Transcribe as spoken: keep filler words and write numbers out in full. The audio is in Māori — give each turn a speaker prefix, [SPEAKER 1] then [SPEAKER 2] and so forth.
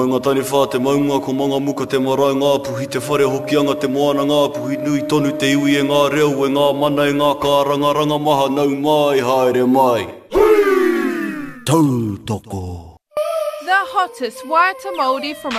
[SPEAKER 1] ngā tani whā te maunga ko mga muka te marae ngā puhi te whare hokianga te moana ngā puhi nui tonu te iwi e ngā reo e ngā mana e ngā kāranga ranga maha nau mai haere mai. Tautoko.
[SPEAKER 2] The hottest Waiata Māori from